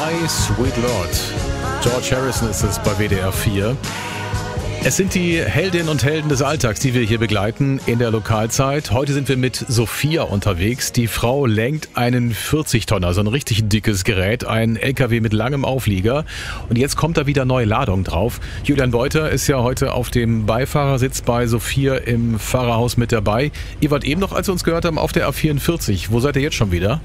My Sweet Lord. George Harrison ist es bei WDR 4. Es sind die Heldinnen und Helden des Alltags, die wir hier begleiten in der Lokalzeit. Heute sind wir mit Sophia unterwegs. Die Frau lenkt einen 40-Tonner, so ein richtig dickes Gerät, ein LKW mit langem Auflieger. Und jetzt kommt da wieder neue Ladung drauf. Julian Beuter ist ja heute auf dem Beifahrersitz bei Sophia im Fahrerhaus mit dabei. Ihr wart eben noch, als wir uns gehört haben, auf der A44. Wo seid ihr jetzt schon wieder?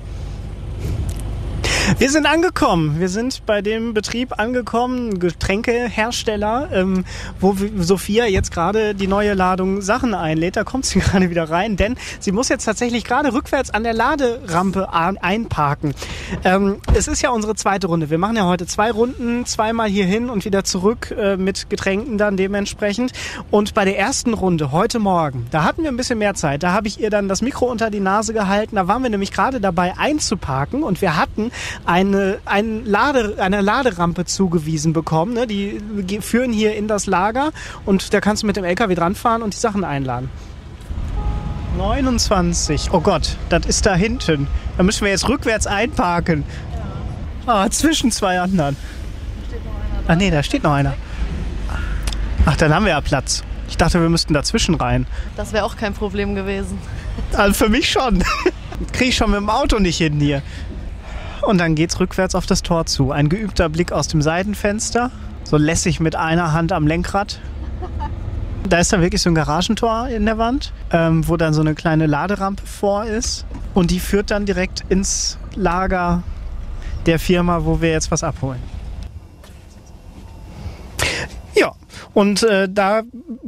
Wir sind angekommen. Wir sind bei dem Betrieb angekommen, Getränkehersteller, wo Sophia jetzt gerade die neue Ladung Sachen einlädt. Da kommt sie gerade wieder rein, denn sie muss jetzt tatsächlich gerade rückwärts an der Laderampe einparken. Es ist ja unsere zweite Runde. Wir machen ja heute 2 Runden, zweimal hier hin und wieder zurück mit Getränken dann dementsprechend. Und bei der ersten Runde, heute Morgen, da hatten wir ein bisschen mehr Zeit. Da habe ich ihr dann das Mikro unter die Nase gehalten. Da waren wir nämlich gerade dabei einzuparken und wir hatten eine Laderampe zugewiesen bekommen. Ne? Die führen hier in das Lager und da kannst du mit dem LKW dran fahren und die Sachen einladen. 29. Oh Gott, das ist da hinten. Da müssen wir jetzt rückwärts einparken. Ja. Zwischen 2 anderen. Ach nee, da steht noch einer. Ach, dann haben wir ja Platz. Ich dachte, wir müssten dazwischen rein. Das wäre auch kein Problem gewesen. Also für mich schon. Kriege ich schon mit dem Auto nicht hin hier. Und dann geht's rückwärts auf das Tor zu. Ein geübter Blick aus dem Seitenfenster. So lässig mit einer Hand am Lenkrad. Da ist dann wirklich so ein Garagentor in der Wand, wo dann so eine kleine Laderampe vor ist. Und die führt dann direkt ins Lager der Firma, wo wir jetzt was abholen. Ja, und da